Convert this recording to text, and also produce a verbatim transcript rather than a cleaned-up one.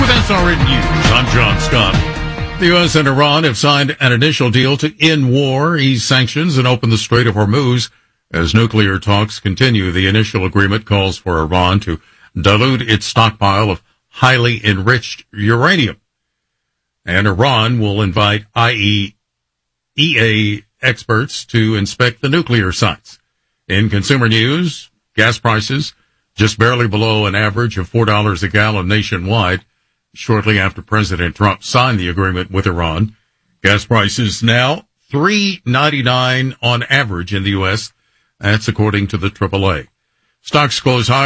With S R N News, I'm John Scott. The U S and Iran have signed an initial deal to end war, ease sanctions, and open the Strait of Hormuz as nuclear talks continue. The initial agreement calls for Iran to dilute its stockpile of highly enriched uranium. And Iran will invite I A E A experts to inspect the nuclear sites. In consumer news, gas prices just barely below an average of four dollars a gallon nationwide. Shortly after President Trump signed the agreement with Iran, gas prices now three ninety-nine on average in the U S. That's according to the triple A. Stocks close higher.